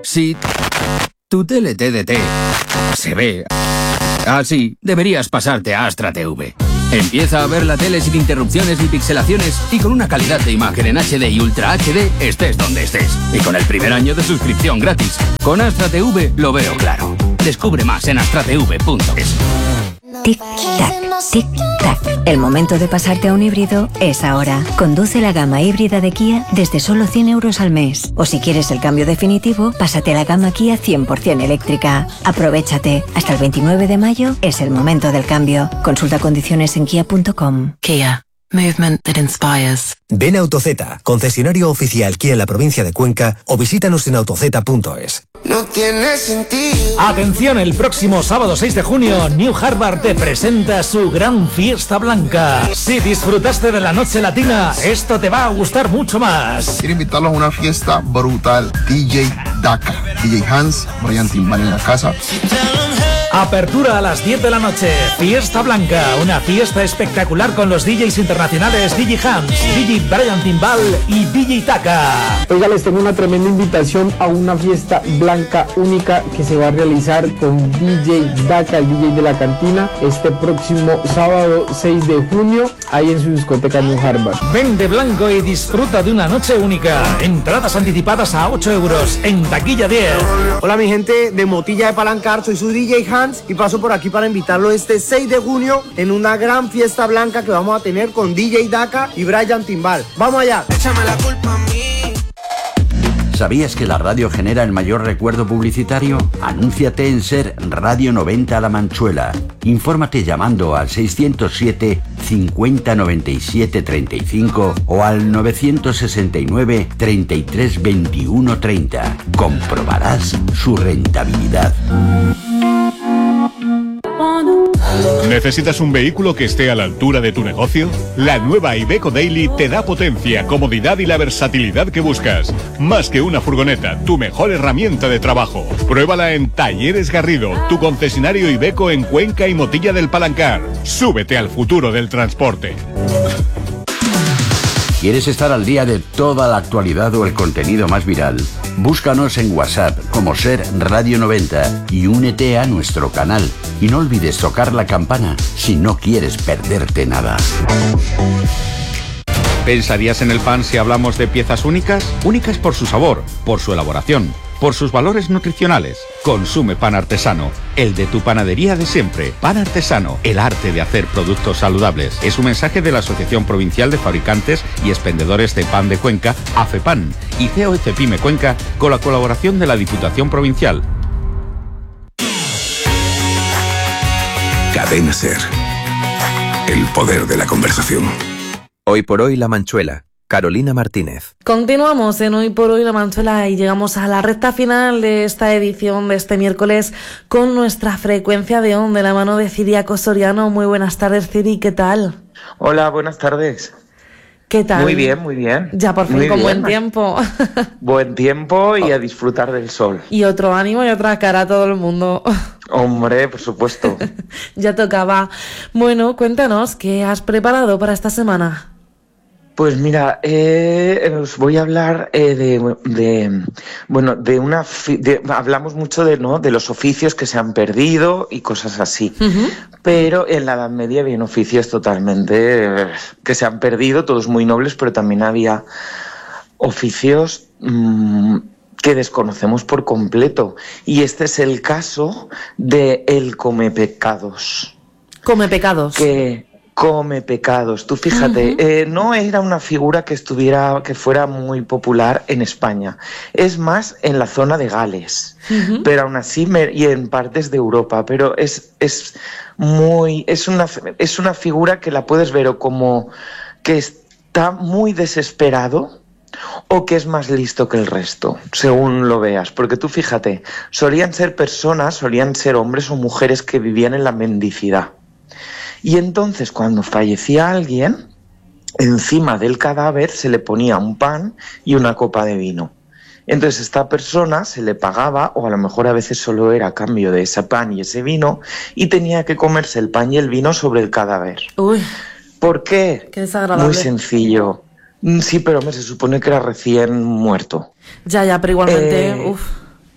Si tu tele TDT se ve así, deberías pasarte a Astra TV. Empieza a ver la tele sin interrupciones ni pixelaciones y con una calidad de imagen en HD y Ultra HD estés donde estés. Y con el primer año de suscripción gratis. Con Astra TV lo veo claro. Descubre más en astratv.es. Tic-tac, tic-tac. El momento de pasarte a un híbrido es ahora. Conduce la gama híbrida de Kia desde solo 100 euros al mes. O si quieres el cambio definitivo, pásate a la gama Kia 100% eléctrica. Aprovéchate. Hasta el 29 de mayo es el momento del cambio. Consulta condiciones en kia.com. Kia. Movement that inspires. Ven a AutoZ, concesionario oficial Kia en la provincia de Cuenca, o visítanos en autoz.es. No tiene sentido. Atención, el próximo sábado 6 de junio, New Harvard te presenta su gran fiesta blanca. Si disfrutaste de la noche latina, esto te va a gustar mucho más. Quiero invitarlos a una fiesta brutal. DJ Daka, DJ Hans, Brian Timbal en la casa. Apertura a las 10 de la noche. Fiesta Blanca, una fiesta espectacular con los DJs internacionales DJ Hams, DJ Brian Timbal y DJ Taka. Oiga, les tengo una tremenda invitación a una fiesta blanca única que se va a realizar con DJ Daka, el DJ de la cantina, este próximo sábado 6 de junio, ahí en su discoteca New Harvard. Ven de blanco y disfruta de una noche única. Entradas anticipadas a 8 euros, en taquilla 10. Hola mi gente de Motilla de Palancar, soy su DJ Hans y paso por aquí para invitarlo este 6 de junio en una gran fiesta blanca que vamos a tener con DJ Daka y Brian Timbal. ¡Vamos allá! Échame la culpa a mí. ¿Sabías que la radio genera el mayor recuerdo publicitario? Anúnciate en Ser Radio 90 La Manchuela. Infórmate llamando al 607 50 97 35 o al 969 33 21 30. Comprobarás su rentabilidad. ¿Necesitas un vehículo que esté a la altura de tu negocio? La nueva Iveco Daily te da potencia, comodidad y la versatilidad que buscas. Más que una furgoneta, tu mejor herramienta de trabajo. Pruébala en Talleres Garrido, tu concesionario Iveco en Cuenca y Motilla del Palancar. Súbete al futuro del transporte. ¿Quieres estar al día de toda la actualidad o el contenido más viral? Búscanos en WhatsApp como Ser Radio 90 y únete a nuestro canal. Y no olvides tocar la campana si no quieres perderte nada. ¿Pensarías en el pan si hablamos de piezas únicas? Únicas por su sabor, por su elaboración, por sus valores nutricionales. Consume pan artesano, el de tu panadería de siempre. Pan artesano, el arte de hacer productos saludables. Es un mensaje de la Asociación Provincial de Fabricantes y Expendedores de Pan de Cuenca, AFEPAN, y COEC Pyme Cuenca, con la colaboración de la Diputación Provincial. Cadena Ser. El poder de la conversación. Hoy por hoy La Manchuela. Carolina Martínez. Continuamos en Hoy por Hoy La Manchuela y llegamos a la recta final de esta edición de este miércoles con nuestra frecuencia de onda de la mano de Ciriaco Soriano. Muy buenas tardes, Ciri, ¿qué tal? Hola, buenas tardes. ¿Qué tal? Muy bien, muy bien. Ya por fin muy con bien. Buen tiempo. Buen tiempo y a disfrutar del sol. Y otro ánimo y otra cara a todo el mundo. Hombre, por supuesto. Ya tocaba. Bueno, cuéntanos, ¿qué has preparado para esta semana? Pues mira, os voy a hablar hablamos mucho de los oficios que se han perdido y cosas así. Uh-huh. Pero en la Edad Media había oficios totalmente que se han perdido, todos muy nobles, pero también había oficios que desconocemos por completo. Y este es el caso de el comepecados. ¿Comepecados? Come pecados. Tú fíjate, no era una figura que fuera muy popular en España. Es más en la zona de Gales, pero aún así y en partes de Europa. Pero es una figura que la puedes ver o como que está muy desesperado o que es más listo que el resto, según lo veas. Porque tú fíjate, solían ser hombres o mujeres que vivían en la mendicidad. Y entonces cuando fallecía alguien, encima del cadáver se le ponía un pan y una copa de vino. Entonces esta persona se le pagaba, o a lo mejor a veces solo era a cambio de ese pan y ese vino, y tenía que comerse el pan y el vino sobre el cadáver. Uy. ¿Por qué? Qué desagradable. Muy sencillo. Sí, pero se supone que era recién muerto. Ya, pero igualmente,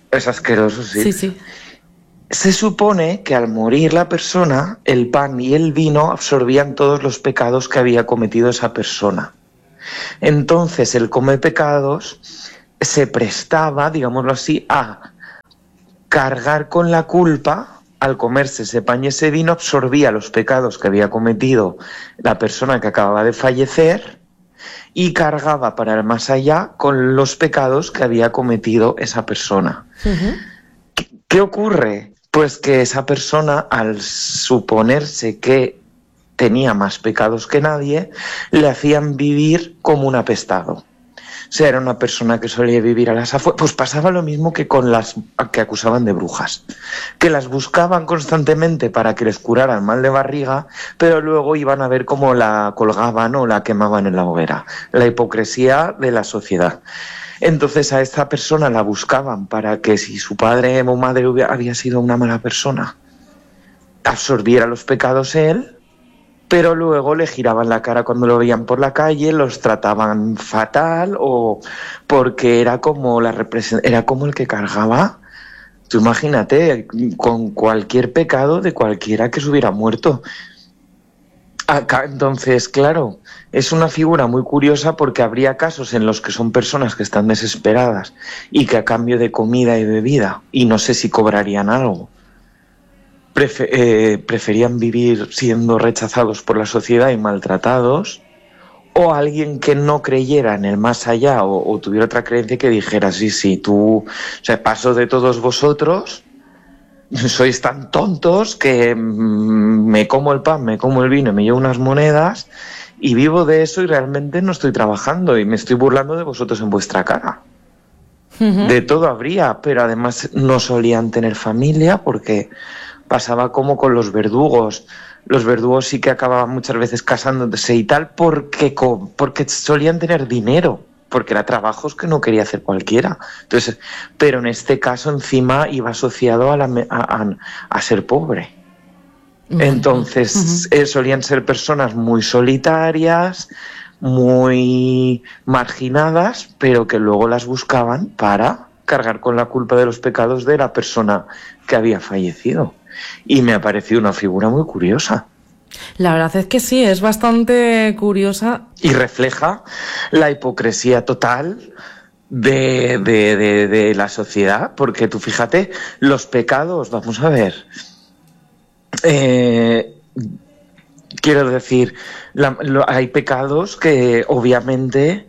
Es asqueroso, sí. Sí, sí. Se supone que al morir la persona, el pan y el vino absorbían todos los pecados que había cometido esa persona. Entonces el come pecados se prestaba, digámoslo así, a cargar con la culpa. Al comerse ese pan y ese vino absorbía los pecados que había cometido la persona que acababa de fallecer y cargaba para el más allá con los pecados que había cometido esa persona. ¿Qué ocurre? Pues que esa persona, al suponerse que tenía más pecados que nadie, le hacían vivir como un apestado. O sea, era una persona que solía vivir a las afueras. Pues pasaba lo mismo que con las que acusaban de brujas, que las buscaban constantemente para que les curaran mal de barriga, pero luego iban a ver cómo la colgaban o la quemaban en la hoguera. La hipocresía de la sociedad. Entonces a esta persona la buscaban para que, si su padre o madre había sido una mala persona, absorbiera los pecados él, pero luego le giraban la cara cuando lo veían por la calle, los trataban fatal, o porque era como el que cargaba. Tú imagínate, con cualquier pecado de cualquiera que se hubiera muerto. Entonces, claro, es una figura muy curiosa, porque habría casos en los que son personas que están desesperadas y que a cambio de comida y bebida, y no sé si cobrarían algo, preferían vivir siendo rechazados por la sociedad y maltratados, o alguien que no creyera en el más allá o tuviera otra creencia que dijera, sí, tú, o sea, paso de todos vosotros, sois tan tontos que me como el pan, me como el vino, me llevo unas monedas y vivo de eso y realmente no estoy trabajando y me estoy burlando de vosotros en vuestra cara. De todo habría, pero además no solían tener familia, porque pasaba como con los verdugos. Los verdugos sí que acababan muchas veces casándose y tal, porque solían tener dinero, porque era trabajos que no quería hacer cualquiera. Entonces, pero en este caso encima iba asociado a ser pobre. Entonces solían ser personas muy solitarias, muy marginadas, pero que luego las buscaban para cargar con la culpa de los pecados de la persona que había fallecido. Y me ha parecido una figura muy curiosa. La verdad es que sí, es bastante curiosa. Y refleja la hipocresía total de la sociedad, porque tú fíjate, los pecados, vamos a ver, quiero decir, hay pecados que obviamente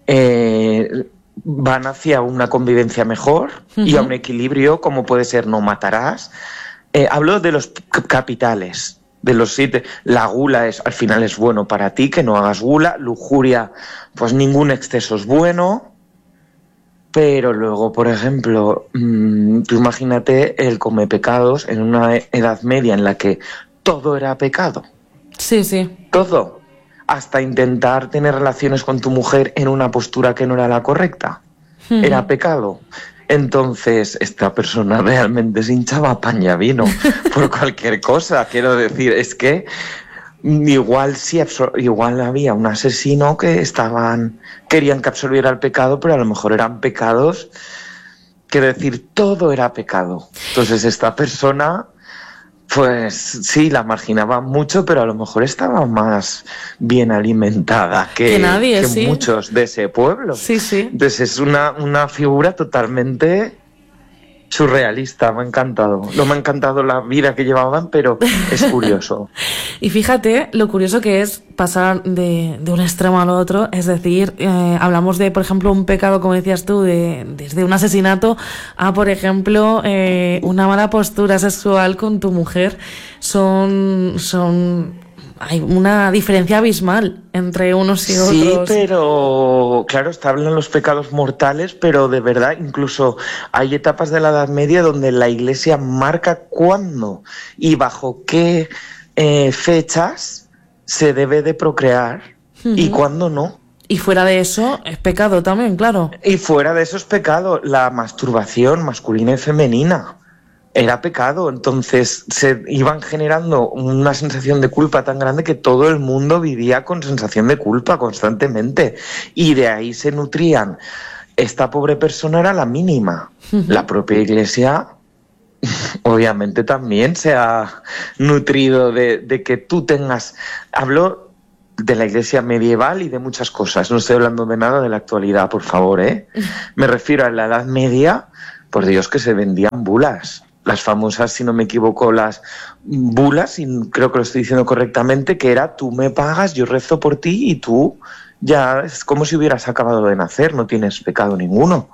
van hacia una convivencia mejor y a un equilibrio, como puede ser no matarás. Hablo de los capitales, de los 7. La gula al final es bueno para ti, que no hagas gula. Lujuria, pues ningún exceso es bueno. Pero luego, por ejemplo, tú imagínate el come pecados en una edad media en la que todo era pecado. Sí, sí. Todo. Hasta intentar tener relaciones con tu mujer en una postura que no era la correcta. Era pecado. Entonces, esta persona realmente se hinchaba pan y vino por cualquier cosa. Quiero decir, es que igual había un asesino que querían que absorbiera el pecado, pero a lo mejor eran pecados. Quiero decir, todo era pecado. Entonces, esta persona, pues sí, la marginaba mucho, pero a lo mejor estaba más bien alimentada que sí, muchos de ese pueblo. Sí, sí. Entonces es una figura totalmente surrealista. Me ha encantado. No me ha encantado la vida que llevaban, pero es curioso. Y fíjate lo curioso que es pasar de un extremo al otro. Es decir, hablamos de, por ejemplo, un pecado, como decías tú, desde un asesinato a, por ejemplo, una mala postura sexual con tu mujer. Hay una diferencia abismal entre unos y otros. Sí, pero claro, hablan los pecados mortales, pero de verdad incluso hay etapas de la Edad Media donde la Iglesia marca cuándo y bajo qué fechas se debe de procrear y cuándo no. Y fuera de eso es pecado también, claro. Y fuera de eso es pecado. La masturbación masculina y femenina era pecado. Entonces se iban generando una sensación de culpa tan grande que todo el mundo vivía con sensación de culpa constantemente. Y de ahí se nutrían esta pobre persona era la mínima. La propia Iglesia obviamente también se ha nutrido de que tú tengas... Hablo de la Iglesia medieval y de muchas cosas, no estoy hablando de nada de la actualidad, por favor, ¿eh? Me refiero a la Edad Media, por Dios, que se vendían bulas. Las famosas, si no me equivoco, las bulas, y creo que lo estoy diciendo correctamente, que era tú me pagas, yo rezo por ti y tú ya es como si hubieras acabado de nacer, no tienes pecado ninguno.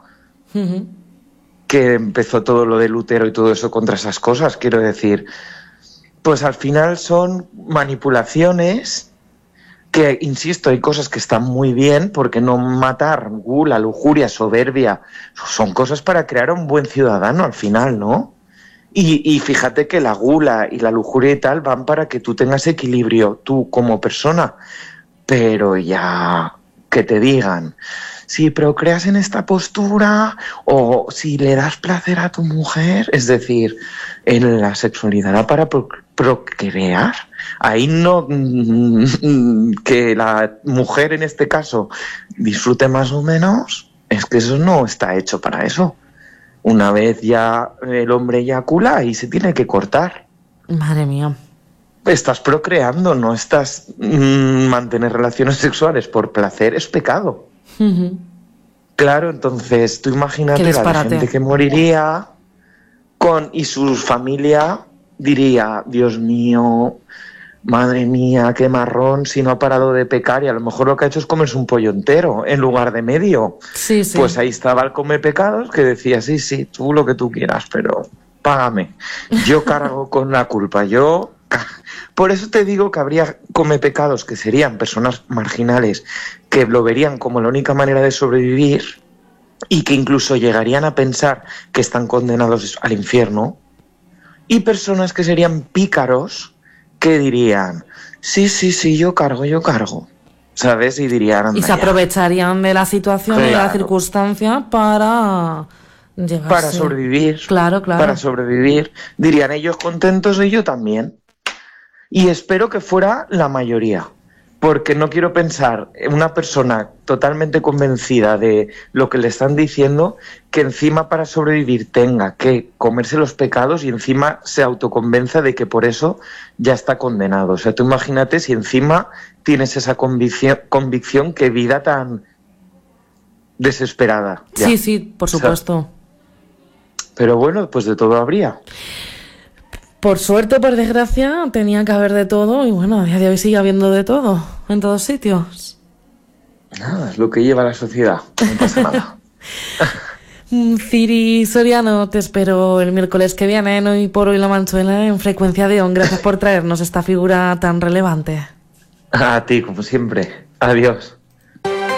Que empezó todo lo de Lutero y todo eso contra esas cosas, quiero decir, pues al final son manipulaciones que, insisto, hay cosas que están muy bien, porque no matar, gula, lujuria, soberbia, son cosas para crear un buen ciudadano al final, ¿no? Y fíjate que la gula y la lujuria y tal van para que tú tengas equilibrio, tú como persona, pero ya que te digan... Si procreas en esta postura o si le das placer a tu mujer, es decir, en la sexualidad era para procrear. Ahí no que la mujer en este caso disfrute más o menos, es que eso no está hecho para eso. Una vez ya el hombre eyacula y se tiene que cortar. Madre mía. Estás procreando, no estás mantener relaciones sexuales por placer, es pecado. Claro, entonces tú imagínate la gente que moriría y su familia diría, Dios mío, madre mía, qué marrón, si no ha parado de pecar, y a lo mejor lo que ha hecho es comerse un pollo entero en lugar de medio. Sí, sí. Pues ahí estaba el come pecados que decía, sí, tú lo que tú quieras, pero págame. Yo cargo con la culpa, yo... Por eso te digo que habría come pecados que serían personas marginales que lo verían como la única manera de sobrevivir y que incluso llegarían a pensar que están condenados al infierno, y personas que serían pícaros que dirían sí, yo cargo, ¿sabes? Y dirían... Y se aprovecharían de la situación y de la circunstancia para... Para sobrevivir. Claro. Para sobrevivir. Dirían ellos contentos y yo también. Y espero que fuera la mayoría, porque no quiero pensar en una persona totalmente convencida de lo que le están diciendo, que encima para sobrevivir tenga que comerse los pecados y encima se autoconvenza de que por eso ya está condenado. O sea, tú imagínate si encima tienes esa convicción, qué vida tan desesperada. Ya, sí, por supuesto. O sea, pero bueno, pues de todo habría. Por suerte o por desgracia tenía que haber de todo, y bueno, a día de hoy sigue habiendo de todo, en todos sitios. Nada, es lo que lleva la sociedad, no pasa nada. Ciri Soriano, te espero el miércoles que viene en Hoy por Hoy La Manchuela en Frecuencia de On. Gracias por traernos esta figura tan relevante. A ti, como siempre. Adiós.